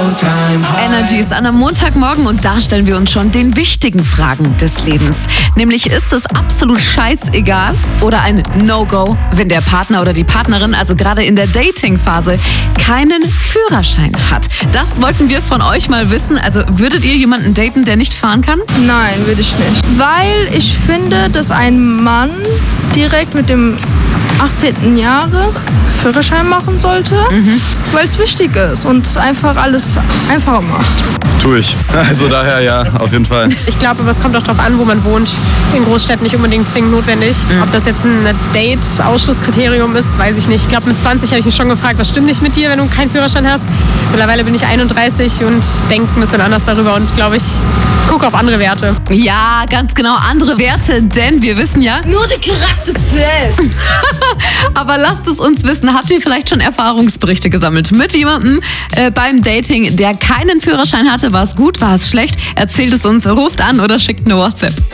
Energy ist an einem Montagmorgen und da stellen wir uns schon den wichtigen Fragen des Lebens. Nämlich, ist es absolut scheißegal oder ein No-Go, wenn der Partner oder die Partnerin, also gerade in der Dating-Phase, keinen Führerschein hat? Das wollten wir von euch mal wissen. Also würdet ihr jemanden daten, der nicht fahren kann? Nein, würde ich nicht. Weil ich finde, dass ein Mann direkt mit dem 18. Jahre Führerschein machen sollte, weil es wichtig ist und einfach alles einfacher macht. Tue ich. Also daher ja, auf jeden Fall. Ich glaube, aber es kommt auch darauf an, wo man wohnt. In Großstädten nicht unbedingt zwingend notwendig. Ob das jetzt ein Date-Ausschlusskriterium ist, weiß ich nicht. Ich glaube, mit 20 habe ich mich schon gefragt, was stimmt nicht mit dir, wenn du keinen Führerschein hast. Mittlerweile bin ich 31 und denke ein bisschen anders darüber und glaube ich gucke auf andere Werte. Ja, ganz genau, andere Werte, denn wir wissen ja... Nur der Charakter zählt. Aber lasst es uns wissen, habt ihr vielleicht schon Erfahrungsberichte gesammelt mit jemandem beim Dating, der keinen Führerschein hatte? War es gut, war es schlecht? Erzählt es uns, ruft an oder schickt eine WhatsApp.